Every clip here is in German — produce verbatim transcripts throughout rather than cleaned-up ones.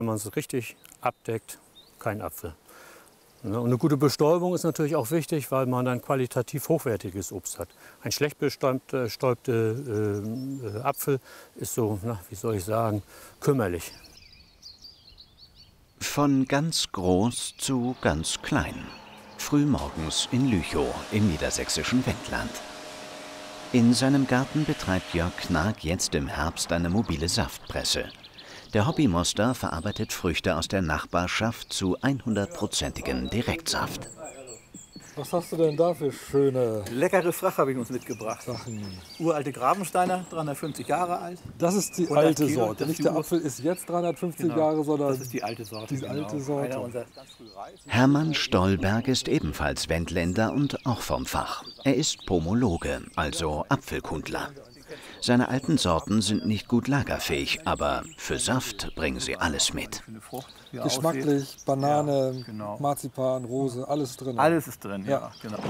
Wenn man es richtig abdeckt, kein Apfel. Und eine gute Bestäubung ist natürlich auch wichtig, weil man dann qualitativ hochwertiges Obst hat. Ein schlecht bestäubter äh, Apfel ist so, na, wie soll ich sagen, kümmerlich. Von ganz groß zu ganz klein. Frühmorgens in Lüchow im niedersächsischen Wendland. In seinem Garten betreibt Jörg Knag jetzt im Herbst eine mobile Saftpresse. Der Hobbymoster verarbeitet Früchte aus der Nachbarschaft zu hundertprozentigem Direktsaft. Was hast du denn da für schöne... Leckere Fracht habe ich uns mitgebracht. Sachen. Uralte Grabensteiner, dreihundertfünfzig Jahre alt. Das ist die alte Kilo, Sorte. Nicht der Apfel ist jetzt dreihundertfünfzig genau, Jahre, sondern das ist die alte Sorte. Die genau. alte Sorte. Unserer... Hermann Stollberg ist ebenfalls Wendländer und auch vom Fach. Er ist Pomologe, also Apfelkundler. Seine alten Sorten sind nicht gut lagerfähig, aber für Saft bringen sie alles mit. Geschmacklich, aussieht. Banane, ja, genau. Marzipan, Rose, alles drin. Alles ist drin, ja, ja genau.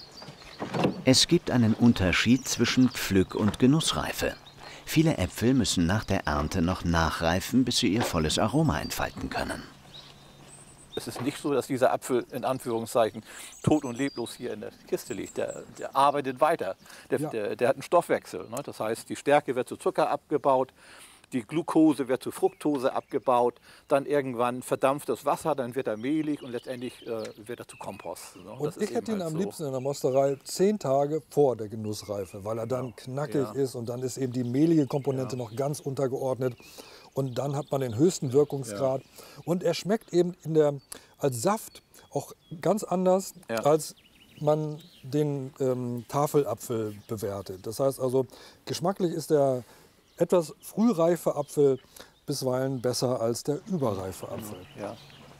Es gibt einen Unterschied zwischen Pflück- und Genussreife. Viele Äpfel müssen nach der Ernte noch nachreifen, bis sie ihr volles Aroma entfalten können. Es ist nicht so, dass dieser Apfel in Anführungszeichen tot und leblos hier in der Kiste liegt. Der, der arbeitet weiter. Der, Ja. der, der hat einen Stoffwechsel. Ne? Das heißt, die Stärke wird zu Zucker abgebaut, die Glucose wird zu Fructose abgebaut, dann irgendwann verdampft das Wasser, dann wird er mehlig und letztendlich äh, wird er zu Kompost. Ne? Und Das ist ich hätte eben ihn halt am so. liebsten in der Mosterei zehn Tage vor der Genussreife, weil er dann knackig Ja. ist und dann ist eben die mehlige Komponente Ja. noch ganz untergeordnet. Und dann hat man den höchsten Wirkungsgrad. Ja. Und er schmeckt eben in der, als Saft auch ganz anders, Ja. als man den ähm, Tafelapfel bewertet. Das heißt also, geschmacklich ist der etwas frühreife Apfel bisweilen besser als der überreife Apfel. Ja.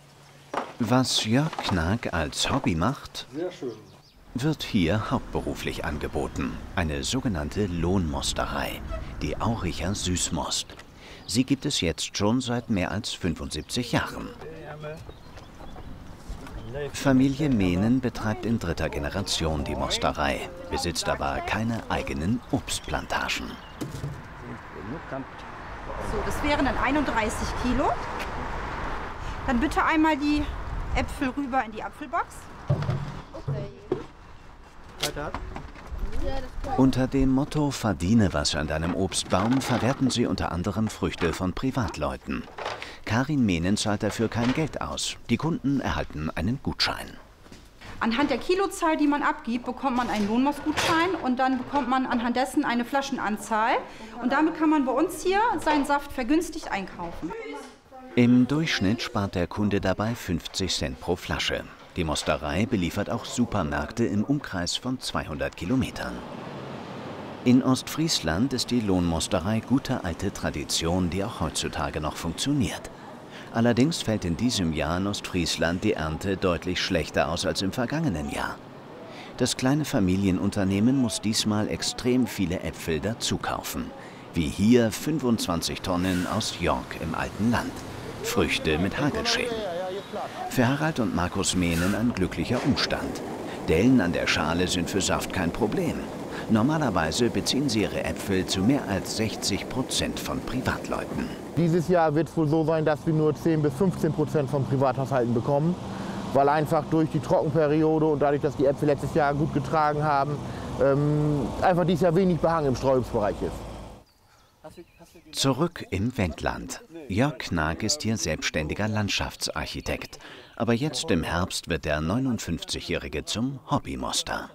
Was Jörg Knag als Hobby macht, Sehr schön. wird hier hauptberuflich angeboten. Eine sogenannte Lohnmosterei, die Auricher Süßmost. Sie gibt es jetzt schon seit mehr als fünfundsiebzig Jahren. Familie Mehnen betreibt in dritter Generation die Mosterei, besitzt aber keine eigenen Obstplantagen. So, das wären dann einunddreißig Kilo. Dann bitte einmal die Äpfel rüber in die Apfelbox. Unter dem Motto "Verdiene was an deinem Obstbaum" verwerten sie unter anderem Früchte von Privatleuten. Karin Mehnen zahlt dafür kein Geld aus. Die Kunden erhalten einen Gutschein. Anhand der Kilozahl, die man abgibt, bekommt man einen Lohnmostgutschein und dann bekommt man anhand dessen eine Flaschenanzahl. Und damit kann man bei uns hier seinen Saft vergünstigt einkaufen. Im Durchschnitt spart der Kunde dabei fünfzig Cent pro Flasche. Die Mosterei beliefert auch Supermärkte im Umkreis von zweihundert Kilometern. In Ostfriesland ist die Lohnmosterei gute alte Tradition, die auch heutzutage noch funktioniert. Allerdings fällt in diesem Jahr in Ostfriesland die Ernte deutlich schlechter aus als im vergangenen Jahr. Das kleine Familienunternehmen muss diesmal extrem viele Äpfel dazukaufen. Wie hier fünfundzwanzig Tonnen aus York im alten Land. Früchte mit Hagelschäden. Für Harald und Markus Mehnen ein glücklicher Umstand. Dellen an der Schale sind für Saft kein Problem. Normalerweise beziehen sie ihre Äpfel zu mehr als sechzig Prozent von Privatleuten. Dieses Jahr wird es wohl so sein, dass wir nur zehn bis fünfzehn Prozent von Privathaushalten bekommen, weil einfach durch die Trockenperiode und dadurch, dass die Äpfel letztes Jahr gut getragen haben, ähm, einfach dieses Jahr wenig Behang im Streuobstbereich ist. Zurück im Wendland. Jörg Knag ist hier selbstständiger Landschaftsarchitekt. Aber jetzt im Herbst wird der neunundfünfzigjährige zum Hobbymoster.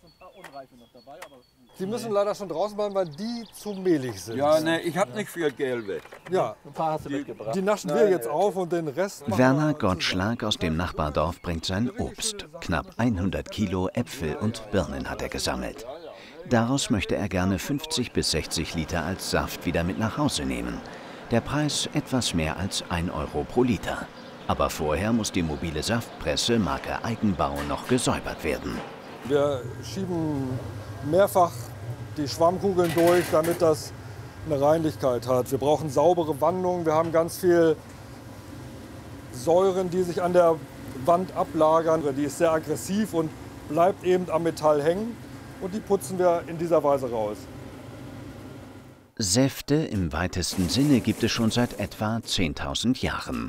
Sie müssen leider schon draußen bleiben, weil die zu mehlig sind. Ja, ne, ich hab nicht viel Gelbe. Ja, Ein paar hast du mitgebracht. die naschen wir jetzt auf und den Rest machen Werner wir Gottschlag aus dem Nachbardorf bringt sein Obst. Knapp hundert Kilo Äpfel und Birnen hat er gesammelt. Daraus möchte er gerne fünfzig bis sechzig Liter als Saft wieder mit nach Hause nehmen. Der Preis etwas mehr als ein Euro pro Liter. Aber vorher muss die mobile Saftpresse Marke Eigenbau noch gesäubert werden. Wir schieben mehrfach die Schwammkugeln durch, damit das eine Reinlichkeit hat. Wir brauchen saubere Wandungen. Wir haben ganz viel Säuren, die sich an der Wand ablagern. Die ist sehr aggressiv und bleibt eben am Metall hängen. Und die putzen wir in dieser Weise raus. Säfte im weitesten Sinne gibt es schon seit etwa zehntausend Jahren.